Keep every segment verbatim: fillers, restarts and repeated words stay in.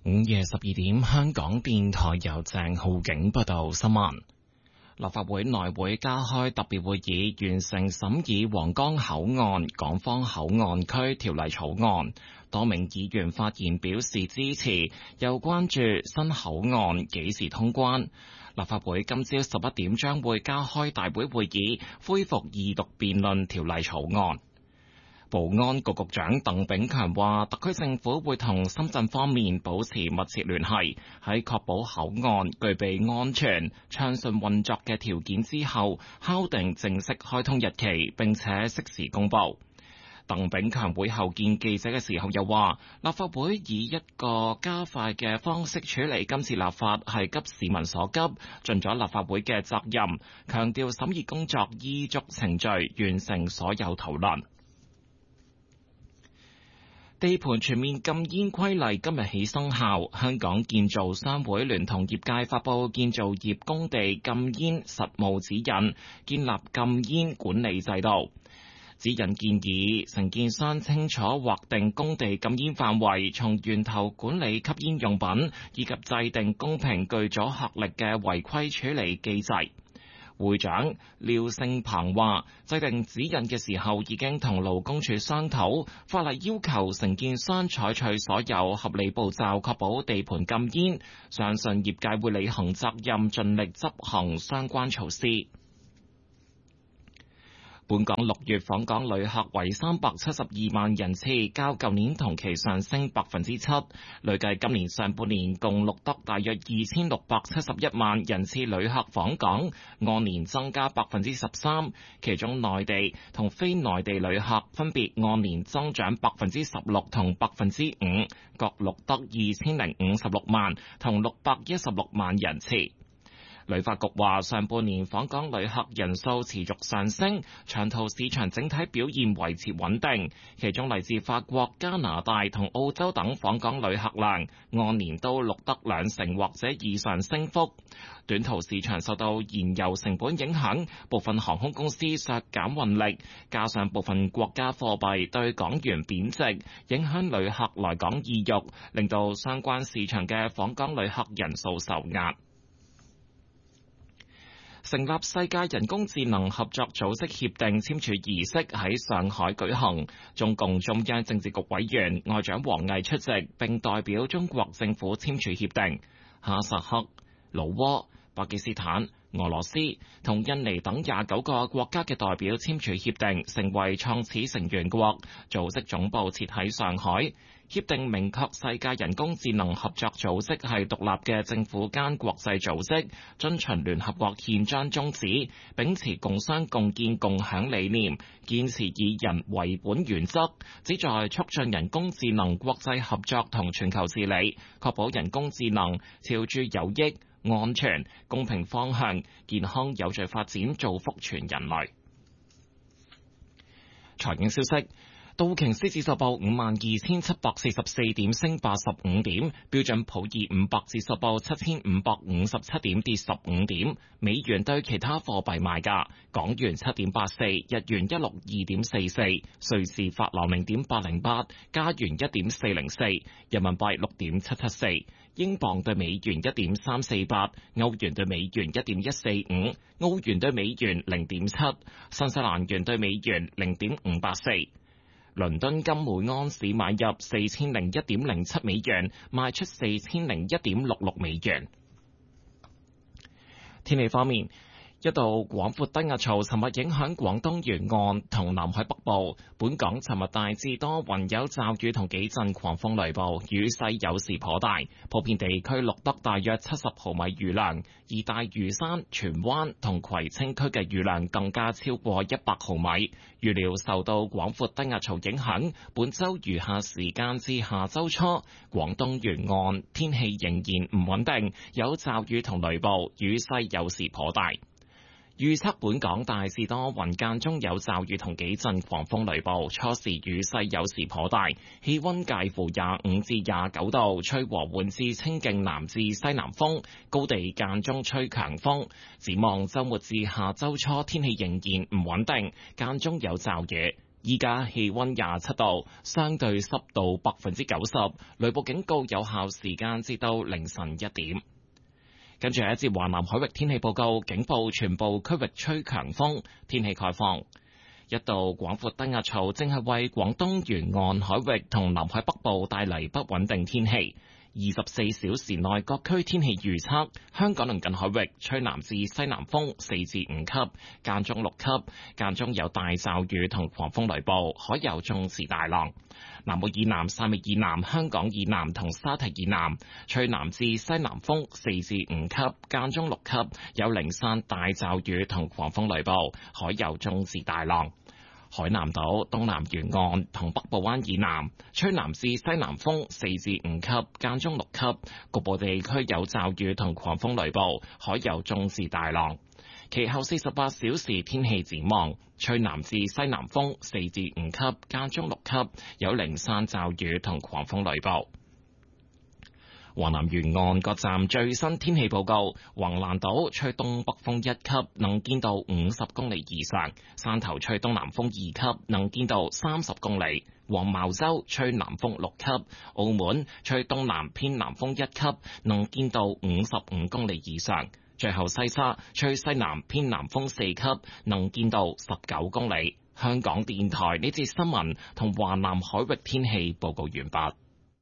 午夜十二點，香港電台由鄭浩景報道新聞。立法會內會加開特別會議，完成審議皇崗口岸港方口岸區條例草案。多名議員發言表示支持，又關注新口岸幾時通關。立法會今朝十一點將會加開大會會議，恢復二讀辯論條例草案。保安局局長鄧炳強話，特區政府會同深圳方面保持密切聯繫，喺確保口岸具備安全、暢順運作嘅條件之後，敲定正式開通日期，並且適時公佈。鄧炳強會後見記者嘅時候又話，立法會以一個加快嘅方式處理今次立法係急市民所急，盡咗立法會嘅責任，強調審議工作依足程序完成所有討論。地盤全面禁煙規例今日起生效，香港建造商會聯同業界發布建造業工地禁煙實務指引，建立禁煙管理制度。指引建議承建商清楚劃定工地禁煙範圍，從源頭管理吸煙用品，以及制定公平具阻嚇力嘅違規處理機制。會長廖勝鵬話，制定指引嘅時候已經同勞工處商討，法例要求承建商採取所有合理步驟，確保地盤禁煙。相信業界會履行責任，盡力執行相關措施。本港六月訪港旅客為三百七十二萬人次，較舊年同期上升百分之七。累計今年上半年共錄得大約二千六百七十一萬人次旅客訪港，按年增加百分之十三。其中內地同非內地旅客分別按年增長百分之十六同百分之五，各錄得二千零五十六萬同六百一十六萬人次。旅發局話，上半年訪港旅客人數持續上升，長途市場整體表現維持穩定，其中嚟自法國、加拿大同澳洲等訪港旅客量按年都錄得兩成或者以上升幅。短途市場受到燃油成本影響，部分航空公司削減運力，加上部分國家貨幣對港元貶值，影響旅客來港意欲，令到相關市場嘅訪港旅客人數受壓。成立世界人工智能合作組織協定簽署儀式喺上海舉行，中共中央政治局委員外長王毅出席，並代表中國政府簽署協定。哈薩克、老撾、巴基斯坦、俄羅斯同印尼等廿九個國家嘅代表簽署協定，成為創始成員國。組織總部設喺上海。協定明確世界人工智能合作組織係獨立嘅政府間國際組織，遵循聯合國憲章宗旨，秉持共商共建共享理念，堅持以人為本原則，旨在促進人工智能國際合作同全球治理，確保人工智能朝住有益、安全、公平方向，健康有序發展，造福全人類。財經消息。道瓊斯指數報五萬二千七百四十四點，升八十五點；標準普爾五百指數報七千五百五十七點，跌十五點。美元對其他貨幣賣價：港元七點八四，日元一六二點四四，瑞士法郎零點八零八，加元一點四零四，人民幣六點七七四，英鎊對美元一點三四八，歐元對美元一點一四五，澳元對美元零點七，新西蘭元對美元零點五八四。倫敦金每安士買入四千零一點零七美元，賣出四千零一點六六美元。天氣方面，一道廣闊低壓槽尋日影響廣東沿岸同南海北部，本港尋日大致多雲有驟雨同幾陣狂風雷暴，雨勢有時頗大，普遍地區錄得大約七十毫米雨量，而大嶼山、荃灣同葵青區嘅雨量更加超過一百毫米。預料受到廣闊低壓槽影響，本週餘下時間至下週初，廣東沿岸天氣仍然唔穩定，有驟雨同雷暴，雨勢有時頗大。預測本港大致多雲間中有驟雨同幾陣狂風雷暴，初時雨勢有時頗大，氣溫介乎廿五至廿九度，吹和緩至清勁南至西南風，高地間中吹強風。展望週末至下週初天氣仍然唔穩定，間中有驟雨。 依家氣溫廿七度，相對濕度百分之九十，雷暴警告有效時間至到凌晨一點。跟住係一節華南海域天氣報告，警報全部區域吹強風，天氣概況。一道廣闊低壓槽正係為廣東沿岸海域同南海北部帶嚟不穩定天氣。二十四小時內各區天氣預測：香港鄰近海域吹南至西南風四至五級，間中六級，間中有大驟雨同狂風雷暴，海有中至大浪。南澳以南、汕尾以南、香港以南同沙堤以南吹南至西南風四至五級，間中六級，有零散大驟雨同狂風雷暴，海有中至大浪。海南島東南沿岸同北部灣以南吹南至西南風四至五級，間中六級，局部地區有驟雨同狂風雷暴，海有中至大浪。其後四十八小時天氣展望，吹南至西南風四至五級，間中六級，有零散驟雨同狂風雷暴。華南沿岸各站最新天氣報告：橫瀾島吹東北風一級，能見度五十公里以上；汕頭吹東南風二級，能見度三十公里；黃茅洲吹南風六級；澳門吹東南偏南風一級，能見度五十五公里以上；最後西沙吹西南偏南風四級，能見度十九公里。香港電台呢節新聞同華南海域天氣報告完畢。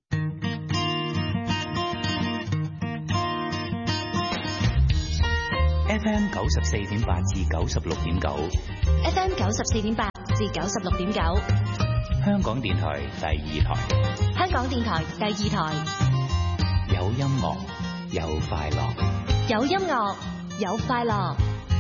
F M 九十四點八至九十六點九 ，F M 九十四點八至九十六點九， 香港電台第二台， 香港電台第二台， 有音樂有快樂， 有音樂有快樂。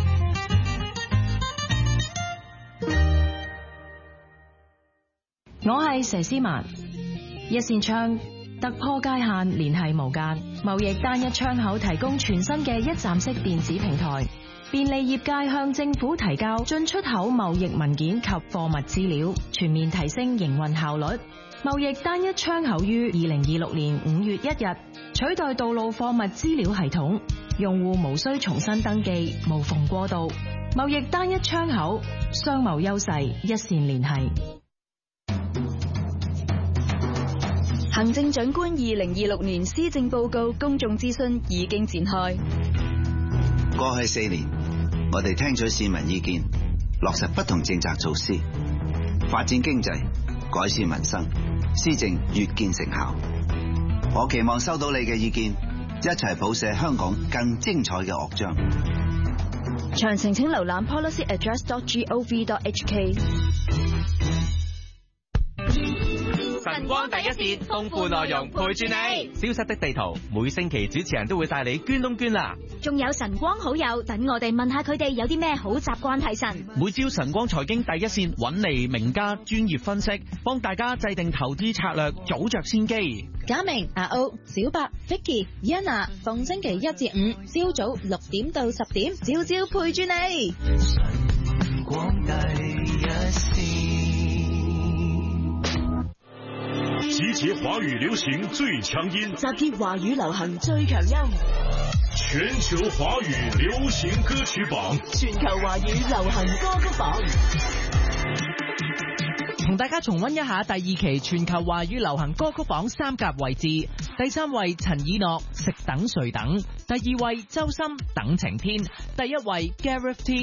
我係佘詩曼，一扇窗突破界限，聯繫無間。貿易單一窗口提供全新嘅一站式電子平台，便利業界向政府提交進出口貿易文件及貨物資料，全面提升營運效率。貿易單一窗口於二零二六年五月一日取代道路貨物資料系統，用戶無需重新登記，無縫過渡。貿易單一窗口，商貿優勢一線聯繫。 行政長官二零二六年施政報告公眾諮詢已經展開。 過去四年，我哋聽取市民意見，落實不同政策措施，發展經濟，改善民生，施政越見成效。我期望收到你嘅意見，一齊譜寫香港更精彩嘅樂章。 詳情請瀏覽 policy address dot gov dot h k。 晨光第一線，豐富內容陪住你。消失的地圖，每星期主持人都會帶你捐窿捐罅。 仲有晨光好友，等我哋問下佢哋有啲咩好習慣提神。 每朝晨光財經第一線揾嚟名家專業分析，幫大家制定投資策略，早着先機。 嘉明、阿歐、小白、Vicky、Yana，逢星期一至五朝早六點到十點，朝朝陪住你。晨光第一線。 集結華語流行最強音， 集結華語流行最強音， 全球華語流行歌曲榜， 全球華語流行歌曲榜。 同大家重溫一下第二期全球華語流行歌曲榜三甲位置，第三位陳以諾食等誰等，第二位周深等晴天，第一位 Gareth T